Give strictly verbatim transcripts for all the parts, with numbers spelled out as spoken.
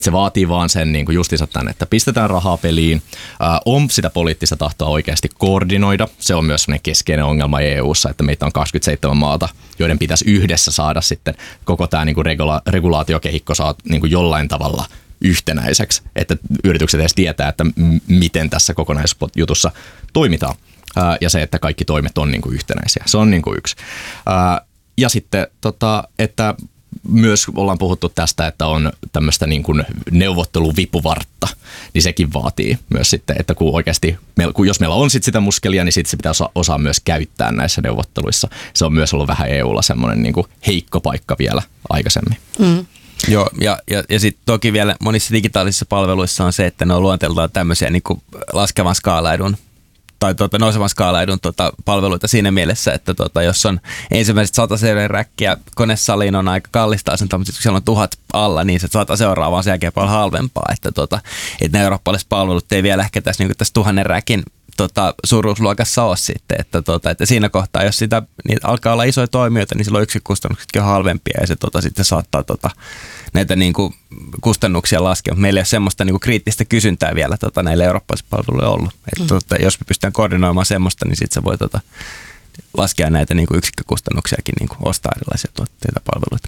Se vaatii vaan sen niin kuin justiinsa tämän, että pistetään rahaa peliin, ää, on sitä poliittista tahtoa oikeasti koordinoida. Se on myös sellainen keskeinen ongelma E U:ssa, että meitä on kaksikymmentäseitsemän maata, joiden pitäisi yhdessä saada sitten koko tämä niin kuin regula- regulaatiokehikko saa niin kuin jollain tavalla yhtenäiseksi, että yritykset edes tietää, että m- miten tässä kokonaisjutussa toimitaan. Ää, ja se, että kaikki toimet on niin kuin yhtenäisiä. Se on niin kuin yksi. Ää, ja sitten, tota, että myös ollaan puhuttu tästä, että on tämmöistä niin kuin neuvotteluvipuvartta, niin sekin vaatii myös sitten, että kun oikeasti, kun jos meillä on sit sitä muskelia, niin sitten se pitää osaa, osaa myös käyttää näissä neuvotteluissa. Se on myös ollut vähän E U:lla semmoinen niin kuin heikko paikka vielä aikaisemmin. Mm. Joo, ja, ja, ja sitten toki vielä monissa digitaalisissa palveluissa on se, että ne on luonteeltaan tämmöisiä niin kuin laskevan skaalaedun tai tuota, nousevan skaalaedun tuota, palveluita siinä mielessä, että tuota, jos on ensimmäiset sata räkkiä konesaliin on aika kallista asentaa, mutta kun siellä on tuhat alla, niin se sata seuraavaa on sen jälkeen paljon halvempaa, että, tuota, että ne eurooppalaiset palvelut ei vielä ehkä tässä, niin tässä tuhannen räkin tota, suuruusluokassa ole sitten, että, tota, että siinä kohtaa, jos sitä, niin alkaa olla isoja toimijoita, niin silloin yksikustannuksetkin on halvempia ja se tota, sitten saattaa tota, näitä niin kuin, kustannuksia laskea. Meillä ei ole semmoista niin kuin, kriittistä kysyntää vielä tota, näille eurooppalaisille palveluille ollut. Et, mm. tota, jos me pystytään koordinoimaan semmoista, niin sitten se voi tota, laskea näitä niin kuin, yksikkökustannuksiakin, niin kuin, ostaa erilaisia tuotteita palveluita.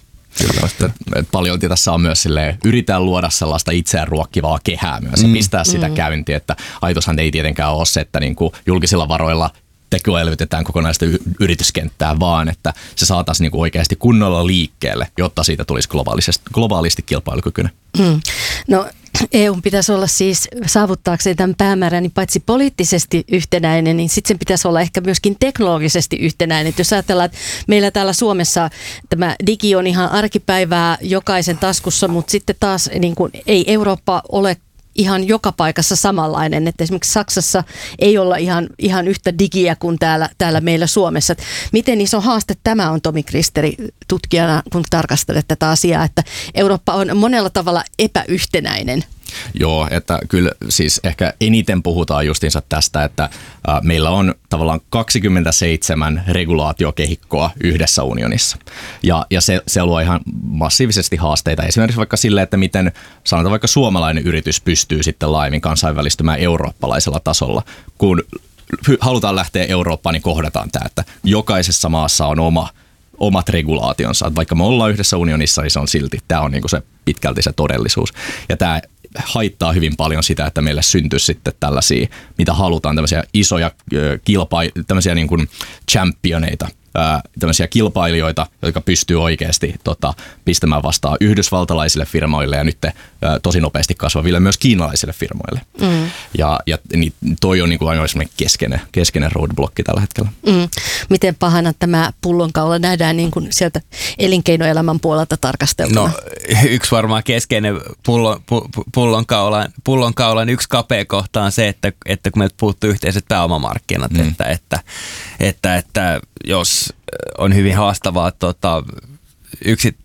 Paljon tässä on myös silleen, yritetään luoda sellaista itseään ruokkivaa kehää myös ja pistää sitä mm. käyntiin, että aitoshan ei tietenkään ole se, että niin kuin julkisilla varoilla tekoelvytetään kokonaista y- yrityskenttää, vaan että se saataisiin niin kuin oikeasti kunnolla liikkeelle, jotta siitä tulisi globaalisti, globaalisti kilpailukykyinen. Mm. No E U:n pitäisi olla siis saavuttaakseen tämän päämäärän, niin paitsi poliittisesti yhtenäinen, niin sitten sen pitäisi olla ehkä myöskin teknologisesti yhtenäinen. Et jos ajatellaan, että meillä täällä Suomessa tämä digi on ihan arkipäivää jokaisen taskussa, mutta sitten taas niin kuin, ei Eurooppa ole ihan joka paikassa samanlainen, että esimerkiksi Saksassa ei olla ihan, ihan yhtä digiä kuin täällä, täällä meillä Suomessa. Et miten iso haaste tämä on, Tomi Kristeri, tutkijana, kun tarkastelet tätä asiaa, että Eurooppa on monella tavalla epäyhtenäinen? Joo, että kyllä siis ehkä eniten puhutaan justiinsa tästä, että ä, meillä on tavallaan kaksikymmentäseitsemän regulaatiokehikkoa yhdessä unionissa. Ja, ja se, se luo ihan massiivisesti haasteita. Esimerkiksi vaikka sille, että miten sanotaan vaikka suomalainen yritys pystyy sitten laajemmin kansainvälistymään eurooppalaisella tasolla. Kun halutaan lähteä Eurooppaan, niin kohdataan tämä, että jokaisessa maassa on oma omat regulaationsa. Että vaikka me ollaan yhdessä unionissa, niin se on silti, tämä on niinku se pitkälti se todellisuus. Ja tämä haittaa hyvin paljon sitä, että meille syntyisi sitten tällaisia, mitä halutaan, tämmöisiä isoja kilpa- tämmöisiä niin kuin championeita, tämmöisiä kilpailijoita, jotka pystyy oikeasti tota, pistämään vastaan yhdysvaltalaisille firmoille ja nyt ää, tosi nopeasti kasvaville myös kiinalaisille firmoille. Mm. Ja, ja niin toi on niin kuin ainoa semmoinen keskeinen, keskeinen roadblocki tällä hetkellä. Mm. Miten pahana tämä pullonkaula nähdään niin kuin sieltä elinkeinoelämän puolelta tarkasteltuna? No yksi varmaan keskeinen pullon, pu, pullonkaulan, pullonkaulan yksi kapea kohta on se, että, että kun meiltä puuttuu yhteiset pääomamarkkinat, mm. että, että, että, että jos on hyvin haastavaa, tota, yksit,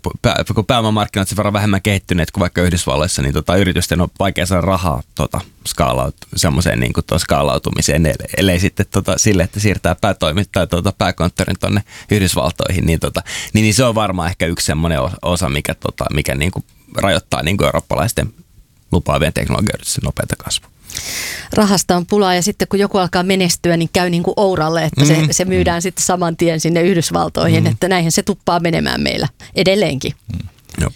kun pääomamarkkinat sen verran vähemmän kehittyneet kuin vaikka Yhdysvalloissa, niin tota, yritysten on vaikea saada rahaa tota, skaalaut, semmoiseen niin kuin skaalautumiseen, ellei sitten tota, sille, että siirtää päätoimittaa tota, pääkonttorin tuonne Yhdysvaltoihin, niin, tota, niin, niin se on varmaan ehkä yksi semmoinen osa, mikä, tota, mikä niin kuin rajoittaa niin kuin eurooppalaisten lupaavien teknologioiden nopeata kasvua. Rahasta on pulaa ja sitten kun joku alkaa menestyä, niin käy niin kuin ouralle, että mm. se, se myydään sitten saman tien sinne Yhdysvaltoihin, mm. että näinhän se tuppaa menemään meillä edelleenkin. Mm. Joo.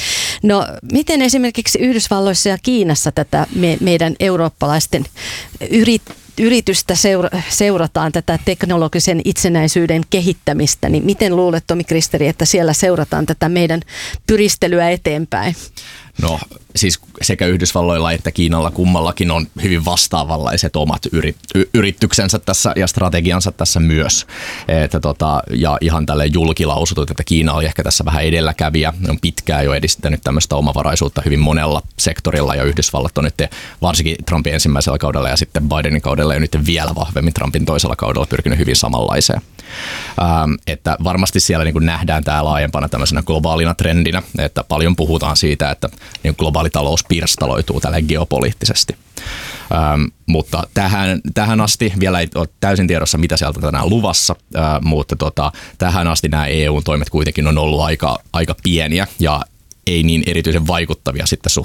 No miten esimerkiksi Yhdysvalloissa ja Kiinassa tätä me, meidän eurooppalaisten yrit, yritystä seura, seurataan, tätä teknologisen itsenäisyyden kehittämistä, niin miten luulet, Tomi Kristeri, että siellä seurataan tätä meidän pyristelyä eteenpäin? No siis sekä Yhdysvalloilla että Kiinalla kummallakin on hyvin vastaavanlaiset omat yrit, y, yrityksensä tässä ja strategiansa tässä myös. Että tota, ja ihan tälleen julkilausutut, että Kiina oli ehkä tässä vähän edelläkävijä. Ne on pitkään jo edistänyt tämmöistä omavaraisuutta hyvin monella sektorilla ja Yhdysvallat on nyt varsinkin Trumpin ensimmäisellä kaudella ja sitten Bidenin kaudella ja nyt vielä vahvemmin Trumpin toisella kaudella pyrkinyt hyvin samanlaiseen. Ähm, että varmasti siellä niin kuin nähdään tämä laajempana tämmöisenä globaalina trendinä, että paljon puhutaan siitä, että niin globaali talous pirstaloituu tällä geopoliittisesti. Ähm, mutta tähän, tähän asti vielä ei ole täysin tiedossa, mitä sieltä tänään luvassa, äh, mutta tota, tähän asti nämä E U-toimet kuitenkin on ollut aika, aika pieniä ja ei niin erityisen vaikuttavia sitten